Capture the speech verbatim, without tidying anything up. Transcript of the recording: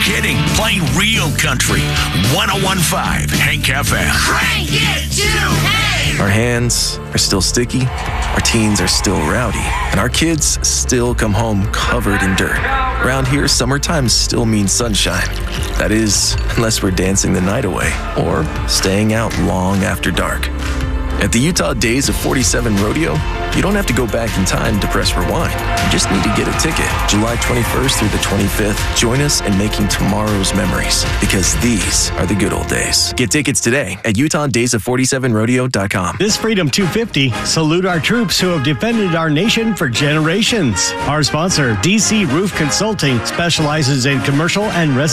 kidding. Playing real country. one oh one point five Hank F M. Crank it to Hank! Our hands are still sticky, our teens are still rowdy, and our kids still come home covered in dirt. Around here, summertime still means sunshine. That is, unless we're dancing the night away or staying out long after dark. At the Utah Days of forty-seven Rodeo, you don't have to go back in time to press rewind. You just need to get a ticket. July twenty-first through the twenty-fifth, join us in making tomorrow's memories, because these are the good old days. Get tickets today at utah days of forty-seven rodeo dot com. This Freedom two fifty, salute our troops who have defended our nation for generations. Our sponsor, D C Roof Consulting, specializes in commercial and residential